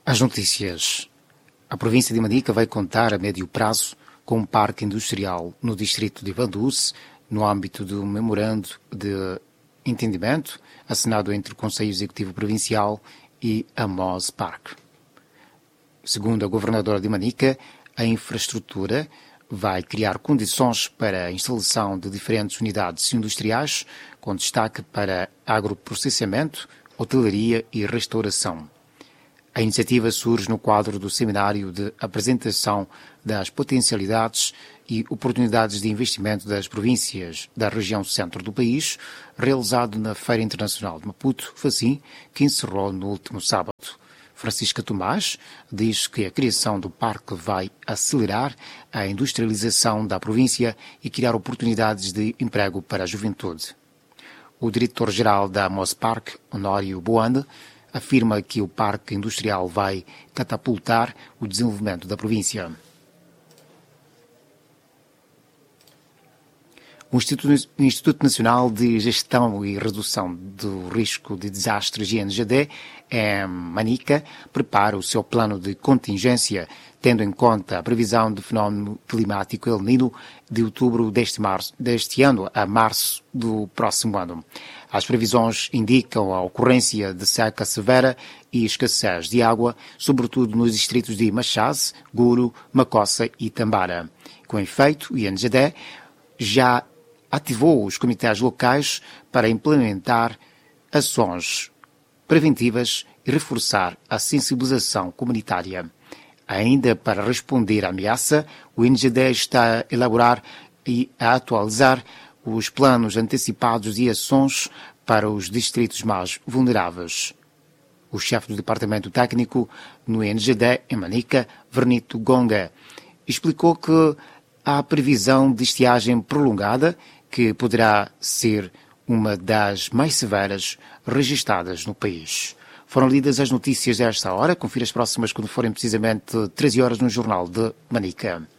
As notícias. A província de Manica vai contar a médio prazo com um parque industrial no distrito de Vanduz, no âmbito do memorando de entendimento assinado entre o Conselho Executivo Provincial e a MOS Park. Segundo a governadora de Manica, a infraestrutura vai criar condições para a instalação de diferentes unidades industriais, com destaque para agroprocessamento, hotelaria e restauração. A iniciativa surge no quadro do seminário de apresentação das potencialidades e oportunidades de investimento das províncias da região centro do país, realizado na Feira Internacional de Maputo, FACIM, que encerrou no último sábado. Francisca Tomás diz que a criação do parque vai acelerar a industrialização da província e criar oportunidades de emprego para a juventude. O diretor-geral da MOS Park, Honório Boande, afirma que o parque industrial vai catapultar o desenvolvimento da província. O Instituto Nacional de Gestão e Redução do Risco de Desastres, INGD, em Manica, prepara o seu plano de contingência, tendo em conta a previsão do fenómeno climático El Niño de outubro deste ano a março do próximo ano. As previsões indicam a ocorrência de seca severa e escassez de água, sobretudo nos distritos de Machase, Guro, Macossa e Tambara. Com efeito, o INGD já ativou os comitês locais para implementar ações preventivas e reforçar a sensibilização comunitária. Ainda para responder à ameaça, o INGD está a elaborar e a atualizar os planos antecipados de ações para os distritos mais vulneráveis. O chefe do Departamento Técnico no INGD, em Manica, Vernito Gonga, explicou que há previsão de estiagem prolongada que poderá ser uma das mais severas registadas no país. Foram lidas as notícias desta hora. Confira as próximas quando forem precisamente 13 horas no Jornal de Manica.